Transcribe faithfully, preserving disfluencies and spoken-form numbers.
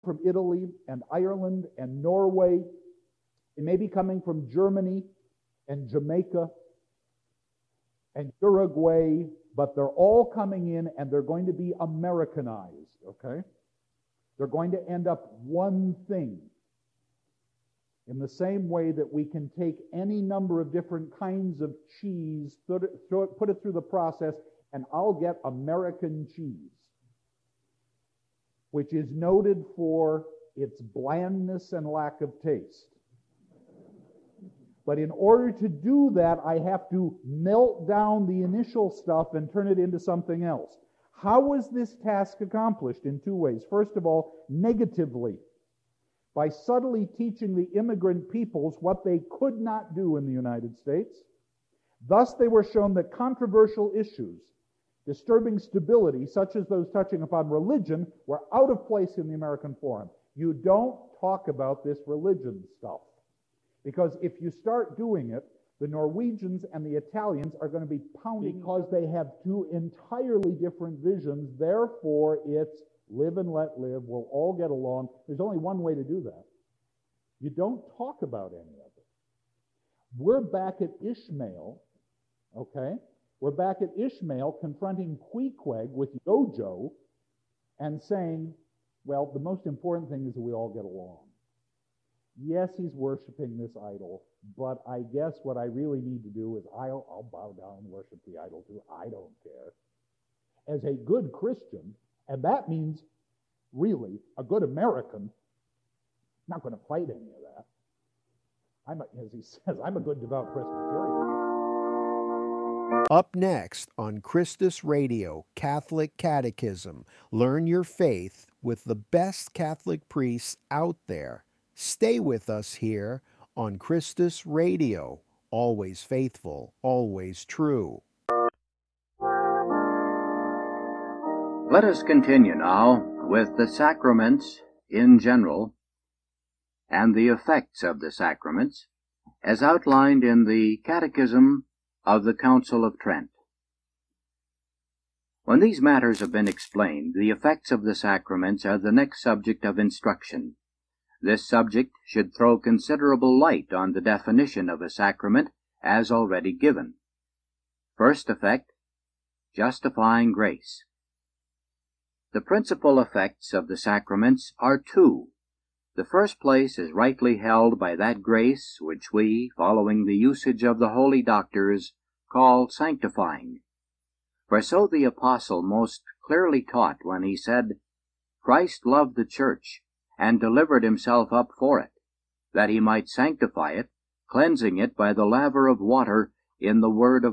from Italy and Ireland and Norway. They may be coming from Germany and Jamaica and Uruguay, but they're all coming in and they're going to be Americanized, okay? They're going to end up one thing. In the same way that we can take any number of different kinds of cheese, throw it, throw it, put it through the process, and I'll get American cheese, which is noted for its blandness and lack of taste. But in order to do that, I have to melt down the initial stuff and turn it into something else. How was this task accomplished? In two ways. First of all, negatively, by subtly teaching the immigrant peoples what they could not do in the United States. Thus, they were shown that controversial issues, disturbing stability, such as those touching upon religion, were out of place in the American forum. You don't talk about this religion stuff. Because if you start doing it, the Norwegians and the Italians are going to be pounding because they have two entirely different visions. Therefore, it's live and let live. We'll all get along. There's only one way to do that. You don't talk about any of it. We're back at Ishmael, okay? We're back at Ishmael confronting Queequeg with Yojo and saying, well, the most important thing is that we all get along. Yes, he's worshiping this idol, but I guess what I really need to do is I'll, I'll bow down and worship the idol too. I don't care. As a good Christian, and that means really a good American, not going to fight any of that. I'm a, as he says, I'm a good devout Presbyterian. Up next on Christus Radio, Catholic Catechism. Learn your faith with the best Catholic priests out there. Stay with us here on Christus Radio. Always faithful, always true. Let us continue now with the sacraments in general and the effects of the sacraments as outlined in the Catechism of the Council of Trent. When these matters have been explained, the effects of the sacraments are the next subject of instruction. This subject should throw considerable light on the definition of a sacrament as already given. First effect, justifying grace. The principal effects of the sacraments are two. The first place is rightly held by that grace which we, following the usage of the holy doctors, call sanctifying. For so the apostle most clearly taught when he said, Christ loved the church, and delivered himself up for it, that he might sanctify it, cleansing it by the laver of water in the word of